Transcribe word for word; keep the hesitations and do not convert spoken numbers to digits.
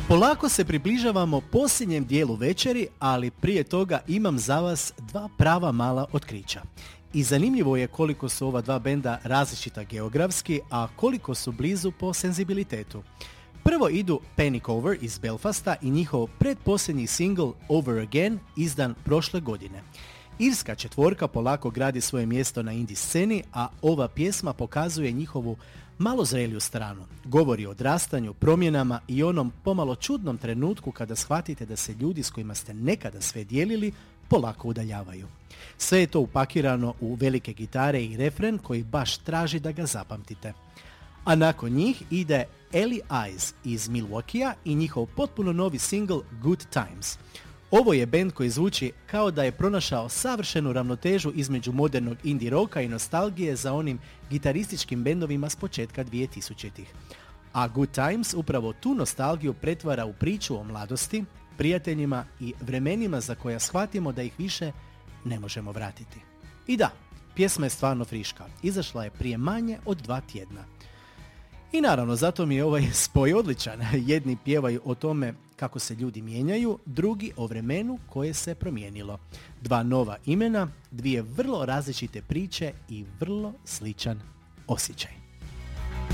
Polako se približavamo posljednjem dijelu večeri, ali prije toga imam za vas dva prava mala otkrića. I zanimljivo je koliko su ova dva benda različita geografski, a koliko su blizu po senzibilitetu. Prvo idu Panic Over iz Belfasta i njihov pretposljednji single Over Again izdan prošle godine. Irska četvorka polako gradi svoje mjesto na indie sceni, a ova pjesma pokazuje njihovu malo zreliju stranu. Govori o odrastanju, promjenama i onom pomalo čudnom trenutku kada shvatite da se ljudi s kojima ste nekada sve dijelili polako udaljavaju. Sve je to upakirano u velike gitare i refren koji baš traži da ga zapamtite. A nakon njih ide Ellie Eyes iz Milwaukeea i njihov potpuno novi single Good Times. Ovo je bend koji zvuči kao da je pronašao savršenu ravnotežu između modernog indie roka i nostalgije za onim gitarističkim bendovima s početka dvije tisućitih. A Good Times upravo tu nostalgiju pretvara u priču o mladosti, prijateljima i vremenima za koja shvatimo da ih više ne možemo vratiti. I da, pjesma je stvarno friška. Izašla je prije manje od dva tjedna. I naravno, zato mi je ovaj spoj odličan. Jedni pjevaju o tome kako se ljudi mijenjaju, drugi o vremenu koje se promijenilo. Dva nova imena, dvije vrlo različite priče i vrlo sličan osjećaj.